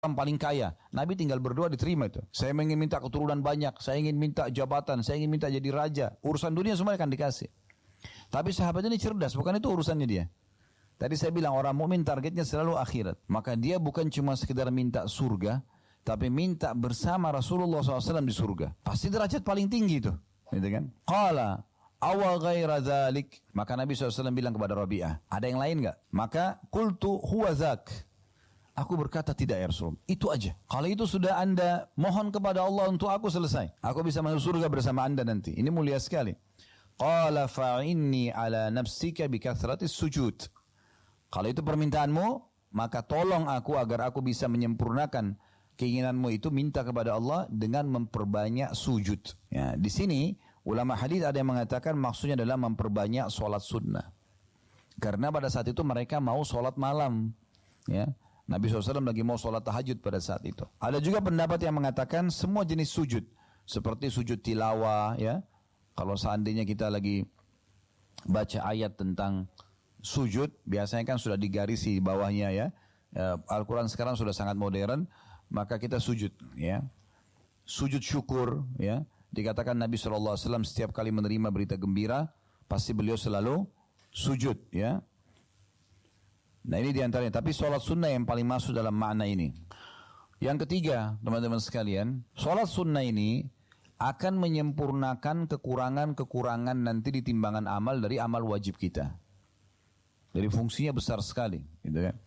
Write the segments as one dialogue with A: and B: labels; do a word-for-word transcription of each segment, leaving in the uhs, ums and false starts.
A: orang paling kaya. Nabi tinggal berdoa diterima itu. Saya ingin minta keturunan banyak, saya ingin minta jabatan, saya ingin minta jadi raja. Urusan dunia semua akan dikasih. Tapi sahabat ini cerdas, bukan itu urusannya dia. Tadi saya bilang orang mukmin targetnya selalu akhirat. Maka dia bukan cuma sekedar minta surga, tapi minta bersama Rasulullah shallallahu alaihi wasallam di surga. Pasti derajat paling tinggi itu. Gitu kan? Qala awa ghaira dzalik. Maka Nabi shallallahu alaihi wasallam bilang kepada Rabi'ah, ada yang lain enggak? Maka qultu huwa dzak. Aku berkata tidak ya Rasul, itu aja. Kalau itu sudah anda mohon kepada Allah untuk aku selesai. Aku bisa masuk surga bersama anda nanti. Ini mulia sekali. Qala fa'inni ala nafsika bikathratis sujud. Kalau itu permintaanmu, maka tolong aku agar aku bisa menyempurnakan keinginanmu itu, minta kepada Allah dengan memperbanyak sujud. Ya, di sini ulama hadis ada yang mengatakan maksudnya adalah memperbanyak sholat sunnah. Karena pada saat itu mereka mau sholat malam. Ya, Nabi shallallahu alaihi wasallam lagi mau sholat tahajud pada saat itu. Ada juga pendapat yang mengatakan semua jenis sujud, seperti sujud tilawah. Ya, kalau seandainya kita lagi baca ayat tentang sujud, biasanya kan sudah digarisi di bawahnya ya. Al-Quran sekarang sudah sangat modern, maka kita sujud ya. Sujud syukur ya. Dikatakan Nabi shallallahu alaihi wasallam setiap kali menerima berita gembira, pasti beliau selalu sujud ya. Nah ini diantaranya. Tapi sholat sunnah yang paling masuk dalam makna ini. Yang ketiga teman-teman sekalian, sholat sunnah ini akan menyempurnakan kekurangan-kekurangan nanti di timbangan amal dari amal wajib kita. Jadi fungsinya besar sekali, gitu kan.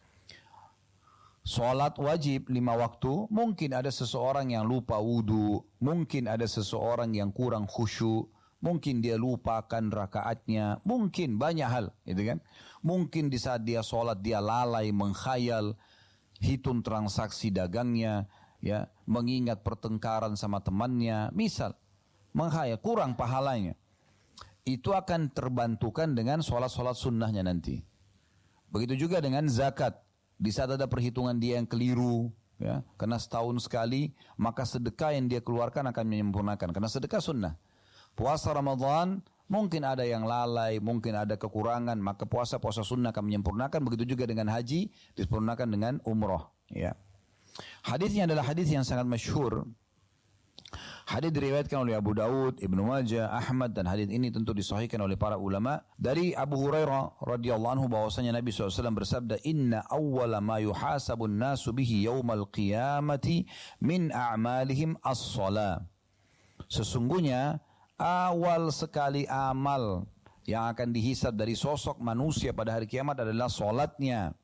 A: Salat wajib lima waktu, mungkin ada seseorang yang lupa wudu, mungkin ada seseorang yang kurang khusyuk, mungkin dia lupakan rakaatnya, mungkin banyak hal, gitu kan. Mungkin di saat dia salat dia lalai mengkhayal, hitung transaksi dagangnya, ya, mengingat pertengkaran sama temannya, misal menghayal, kurang pahalanya. Itu akan terbantukan dengan sholat-sholat sunnahnya nanti. Begitu juga dengan zakat. Di saat ada perhitungan dia yang keliru, ya, karena setahun sekali, maka sedekah yang dia keluarkan akan menyempurnakan. Karena sedekah sunnah. Puasa Ramadan, mungkin ada yang lalai, mungkin ada kekurangan, maka puasa-puasa sunnah akan menyempurnakan. Begitu juga dengan haji, disempurnakan dengan umrah. Ya. Hadisnya adalah hadis yang sangat masyhur. Hadis diriwayatkan oleh Abu Daud, Ibnu Majah, Ahmad, dan hadis ini tentu disahihkan oleh para ulama. Dari Abu Hurairah radhiyallahu anhu bahwasanya Nabi shallallahu alaihi wasallam bersabda, "Inna awwala ma yuhasabun nasu bihi yaumal qiyamati min a'malihim as-shalah." Sesungguhnya awal sekali amal yang akan dihisab dari sosok manusia pada hari kiamat adalah salatnya.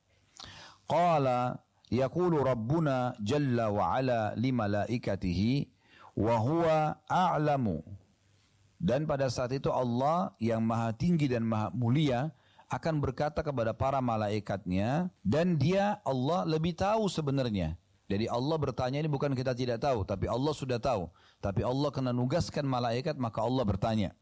A: Qala yaqulu rabbuna jalla wa ala li malaikatihi wa huwa a'lamu. Dan pada saat itu Allah yang maha tinggi dan maha mulia akan berkata kepada para malaikatnya, dan dia Allah lebih tahu sebenarnya. Jadi Allah bertanya ini bukan kita tidak tahu, tapi Allah sudah tahu. Tapi Allah kena nugaskan malaikat, maka Allah bertanya,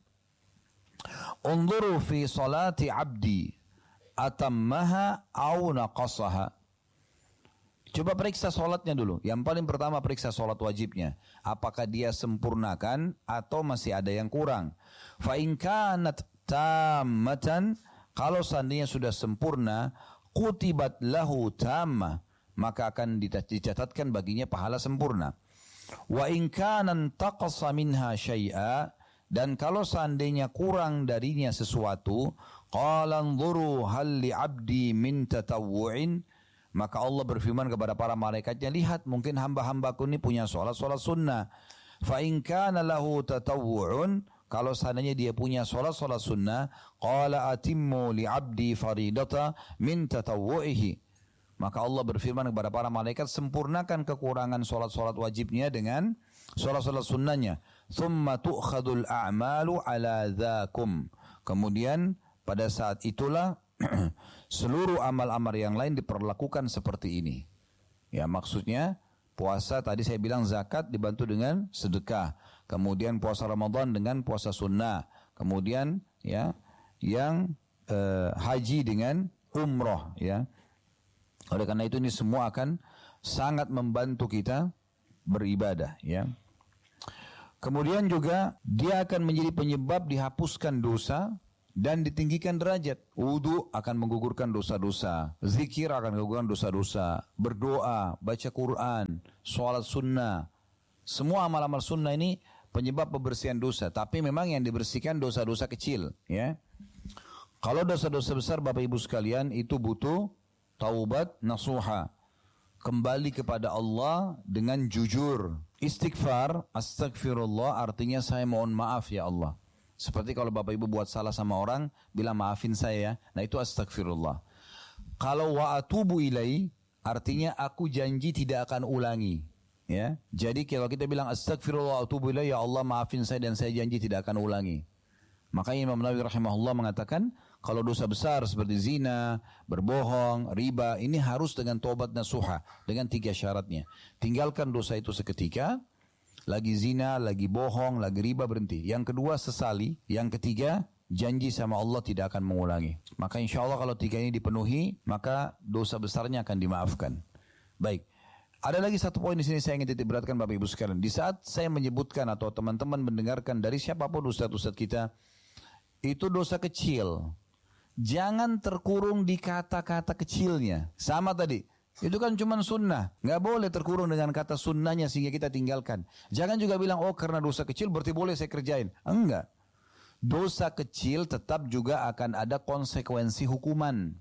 A: "Unzuru fi salati 'abdi atammaha aw naqasaha." Coba periksa solatnya dulu. Yang paling pertama periksa solat wajibnya. Apakah dia sempurnakan atau masih ada yang kurang. Fa in kanat tammatan, kalau seandainya sudah sempurna, kutibat lahu tammah, maka akan dicatatkan baginya pahala sempurna. Wa in kanan taqasa minha syai'a, dan kalau seandainya kurang darinya sesuatu, qala anzuru hal li 'abdi min tatawwu'in, maka Allah berfirman kepada para malaikatnya, lihat mungkin hamba-hambaku ini punya sholat-sholat sunnah. Fa in kana lahu tatawwu'un, kalau seandainya dia punya sholat-sholat sunnah, qala atimmu li 'abdi faridata min tatawwu'ihi, maka Allah berfirman kepada para malaikat, sempurnakan kekurangan sholat-sholat wajibnya dengan sholat-sholat sunnahnya. Thumma tu'khadul a'malu ala dhakum, kemudian pada saat itulah seluruh amal-amal yang lain diperlakukan seperti ini. Ya, maksudnya puasa tadi saya bilang zakat dibantu dengan sedekah. Kemudian puasa Ramadan dengan puasa sunnah. Kemudian ya yang eh, haji dengan umroh ya. Oleh karena itu ini semua akan sangat membantu kita beribadah ya. Kemudian juga dia akan menjadi penyebab dihapuskan dosa dan ditinggikan derajat. Wudu akan menggugurkan dosa-dosa, zikir akan menggugurkan dosa-dosa, berdoa, baca Quran, sholat sunnah. Semua amal-amal sunnah ini penyebab pembersihan dosa. Tapi memang yang dibersihkan dosa-dosa kecil. Ya. Kalau dosa-dosa besar Bapak Ibu sekalian itu butuh taubat nasuha. Kembali kepada Allah dengan jujur. Istighfar, astagfirullah artinya saya mohon maaf ya Allah. Seperti kalau Bapak Ibu buat salah sama orang, bilang maafin saya. Nah itu astagfirullah. Kalau wa atubu ilai, artinya aku janji tidak akan ulangi. Ya, jadi kalau kita bilang astagfirullah wa atubu ilai, ya Allah maafin saya dan saya janji tidak akan ulangi. Makanya Imam Nawawi rahimahullah mengatakan, kalau dosa besar seperti zina, berbohong, riba, ini harus dengan tobat nasuha, dengan tiga syaratnya. Tinggalkan dosa itu seketika, lagi zina, lagi bohong, lagi riba, berhenti. Yang kedua sesali, yang ketiga janji sama Allah tidak akan mengulangi. Maka insya Allah kalau tiga ini dipenuhi, maka dosa besarnya akan dimaafkan. Baik. Ada lagi satu poin di sini saya ingin titik beratkan Bapak Ibu sekalian. Di saat saya menyebutkan atau teman-teman mendengarkan dari siapapun ustaz-ustaz kita, itu dosa kecil. Jangan terkurung di kata-kata kecilnya. Sama tadi. Itu kan cuma sunnah. Nggak boleh terkurung dengan kata sunnahnya sehingga kita tinggalkan. Jangan juga bilang, oh karena dosa kecil berarti boleh saya kerjain. Enggak. Dosa kecil tetap juga akan ada konsekuensi hukuman.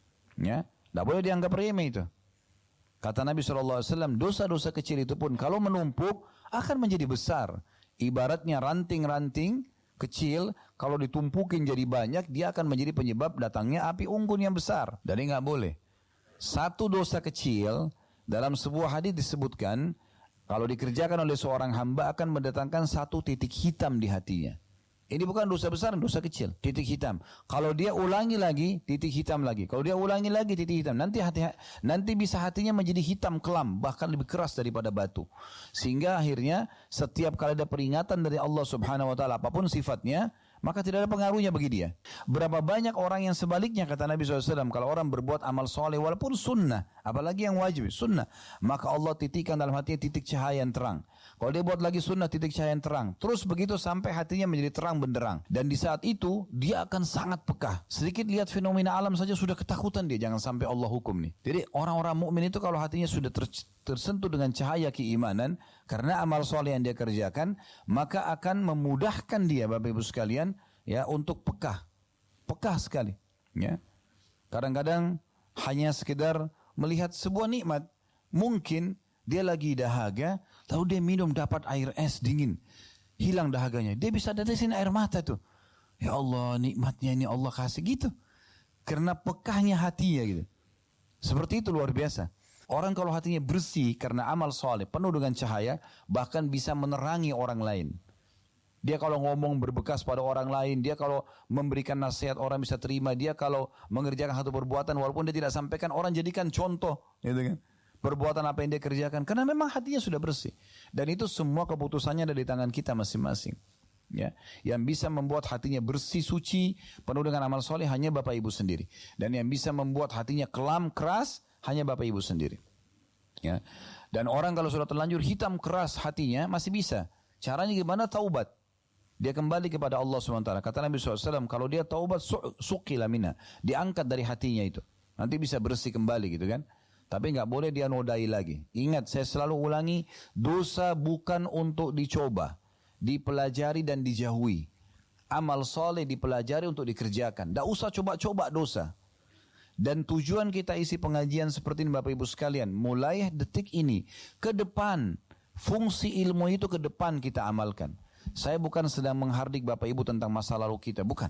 A: Ya, nggak boleh dianggap remeh itu. Kata Nabi shallallahu alaihi wasallam, dosa-dosa kecil itu pun kalau menumpuk akan menjadi besar. Ibaratnya ranting-ranting kecil, kalau ditumpukin jadi banyak, dia akan menjadi penyebab datangnya api unggun yang besar. Jadi nggak boleh. Satu dosa kecil, dalam sebuah hadis disebutkan, kalau dikerjakan oleh seorang hamba akan mendatangkan satu titik hitam di hatinya. Ini bukan dosa besar, dosa kecil, titik hitam. Kalau dia ulangi lagi, titik hitam lagi. Kalau dia ulangi lagi, titik hitam. Nanti hati, nanti bisa hatinya menjadi hitam kelam, bahkan lebih keras daripada batu. Sehingga akhirnya setiap kali ada peringatan dari Allah Subhanahu Wa Taala, apapun sifatnya, maka tidak ada pengaruhnya bagi dia. Berapa banyak orang yang sebaliknya, kata Nabi shallallahu alaihi wasallam, kalau orang berbuat amal soleh walaupun sunnah, apalagi yang wajib, sunnah, maka Allah titikkan dalam hatinya titik cahaya yang terang. Kalau dia buat lagi sunnah, titik cahaya yang terang. Terus begitu sampai hatinya menjadi terang benderang. Dan di saat itu, dia akan sangat peka. Sedikit lihat fenomena alam saja sudah ketakutan dia, jangan sampai Allah hukum nih. Jadi orang-orang mukmin itu kalau hatinya sudah ter tersentuh dengan cahaya keimanan, karena amal soleh yang dia kerjakan, maka akan memudahkan dia, Bapak Ibu sekalian, ya, untuk peka, peka sekali. Ya, kadang-kadang hanya sekedar melihat sebuah nikmat, mungkin dia lagi dahaga, lalu dia minum dapat air es dingin, hilang dahaganya, dia bisa tetesin air mata tuh. Ya Allah, nikmatnya ini Allah kasih gitu, karena pekahnya hatinya gitu. Seperti itu luar biasa. Orang kalau hatinya bersih karena amal soleh, penuh dengan cahaya, bahkan bisa menerangi orang lain. Dia kalau ngomong berbekas pada orang lain, dia kalau memberikan nasihat orang bisa terima, dia kalau mengerjakan satu perbuatan walaupun dia tidak sampaikan, orang jadikan contoh, gitu kan? Perbuatan apa yang dia kerjakan, karena memang hatinya sudah bersih. Dan itu semua keputusannya ada di tangan kita masing-masing. Ya, yang bisa membuat hatinya bersih, suci, penuh dengan amal soleh hanya Bapak Ibu sendiri. Dan yang bisa membuat hatinya kelam, keras, hanya Bapak Ibu sendiri. Ya. Dan orang kalau sudah terlanjur hitam keras hatinya masih bisa. Caranya gimana? Taubat. Dia kembali kepada Allah subhanahu wa taala. Kata Nabi shallallahu alaihi wasallam, kalau dia taubat suqila mina, diangkat dari hatinya itu. Nanti bisa bersih kembali gitu kan. Tapi nggak boleh dia nodai lagi. Ingat, saya selalu ulangi, dosa bukan untuk dicoba, dipelajari dan dijauhi. Amal soleh dipelajari untuk dikerjakan. Nggak usah coba-coba dosa. Dan tujuan kita isi pengajian seperti ini Bapak Ibu sekalian, mulai detik ini ke depan, fungsi ilmu itu ke depan kita amalkan. Saya bukan sedang menghardik Bapak Ibu tentang masa lalu kita, bukan.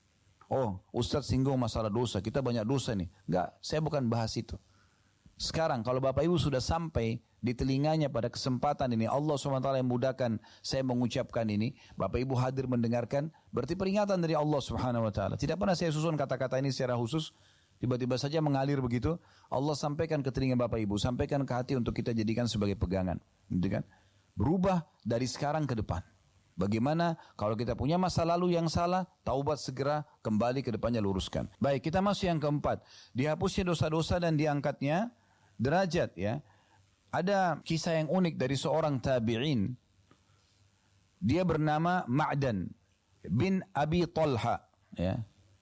A: Oh, Ustaz singgung masalah dosa, kita banyak dosa nih. Enggak, saya bukan bahas itu. Sekarang kalau Bapak Ibu sudah sampai di telinganya pada kesempatan ini, Allah subhanahu wa taala yang mudahkan saya mengucapkan ini, Bapak Ibu hadir mendengarkan, berarti peringatan dari Allah subhanahu wa taala. Tidak pernah saya susun kata-kata ini secara khusus, tiba-tiba saja mengalir begitu. Allah sampaikan ke telinga Bapak Ibu, sampaikan ke hati untuk kita jadikan sebagai pegangan, gitu kan? Berubah dari sekarang ke depan. Bagaimana kalau kita punya masa lalu yang salah, taubat segera, kembali ke depannya luruskan. Baik, kita masuk yang keempat, dihapusnya dosa-dosa dan diangkatnya derajat, ya. Ada kisah yang unik dari seorang tabi'in. Dia bernama Ma'dan bin Abi Talha, ya,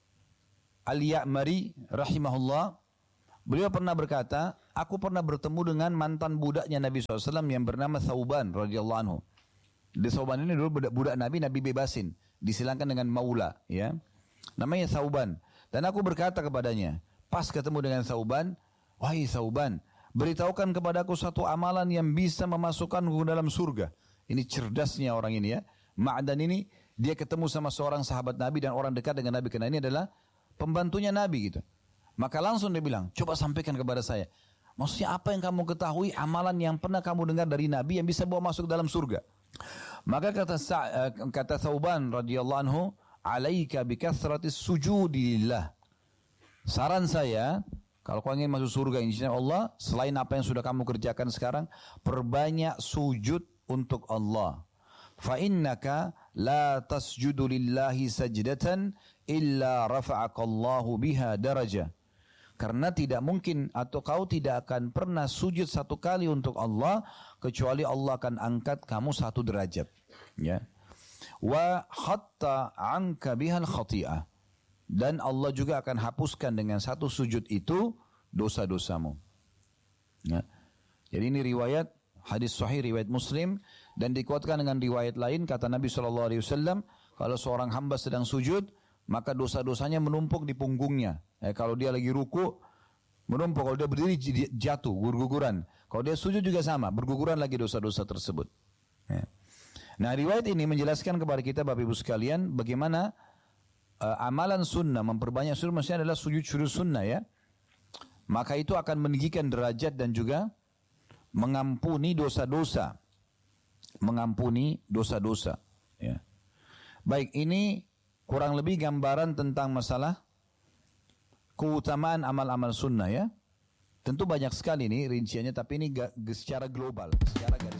A: Al-Ya'mari rahimahullah, beliau pernah berkata, aku pernah bertemu dengan mantan budaknya Nabi shallallahu alaihi wasallam yang bernama Thauban radhiyallahu anhu. Di Thauban ini dulu budak, budak Nabi, Nabi bebasin, disilangkan dengan maula, ya. Namanya Thauban. Dan aku berkata kepadanya, pas ketemu dengan Thauban, wahai Thauban, beritahukan kepadaku satu amalan yang bisa memasukkanku ke dalam surga. Ini cerdasnya orang ini, ya. Ma'dan ini, dia ketemu sama seorang sahabat Nabi dan orang dekat dengan Nabi, karena ini adalah pembantunya Nabi gitu. Maka langsung dia bilang, coba sampaikan kepada saya. Maksudnya apa yang kamu ketahui, amalan yang pernah kamu dengar dari Nabi yang bisa bawa masuk dalam surga. Maka kata kata Thauban radhiyallahu anhu, alaika bikathratis sujudi lillah. Saran saya, kalau kau ingin masuk surga insya Allah, selain apa yang sudah kamu kerjakan sekarang, perbanyak sujud untuk Allah. Fa innaka la tasjudu lillahi sajdatan illa rafa'akallahu biha darajah. Karena tidak mungkin atau kau tidak akan pernah sujud satu kali untuk Allah kecuali Allah akan angkat kamu satu derajat. Ya. Wa hatta anka bihal khati'ah. Dan Allah juga akan hapuskan dengan satu sujud itu dosa-dosamu. Ya. Jadi ini riwayat hadis sahih riwayat Muslim dan dikuatkan dengan riwayat lain kata Nabi shallallahu alaihi wasallam, kalau seorang hamba sedang sujud maka dosa-dosanya menumpuk di punggungnya. Eh, kalau dia lagi ruku menumpuk, kalau dia berdiri jatuh gugur-guguran. Kalau dia sujud juga sama, berguguran lagi dosa-dosa tersebut. Ya. Nah, riwayat ini menjelaskan kepada kita Bapak Ibu sekalian bagaimana uh, amalan sunnah memperbanyak sunnah, maksudnya adalah sujud-sujud sunnah, ya. Maka itu akan meninggikan derajat dan juga mengampuni dosa-dosa. Mengampuni dosa-dosa. Ya. Baik, ini kurang lebih gambaran tentang masalah keutamaan amal-amal sunnah, ya. Tentu banyak sekali nih rinciannya, tapi ini secara global, secara garis